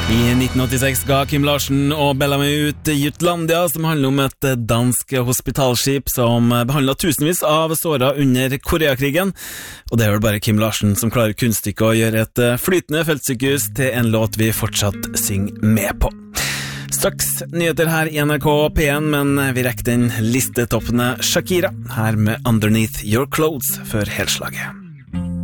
I 1986 ga Kim Larsen og Bellamy ut Jutlandia, som handler om et dansk hospitalskip som behandlet tusenvis av såret under Koreakrigen. Og det er vel bare Kim Larsen som klarer kunststykket å gjøre et flytende feltsykehus til en låt vi fortsatt synger med på. Straks nyheter her i NRK P1, men vi rekker den listetoppende Shakira, her med Underneath Your Clothes før helslaget.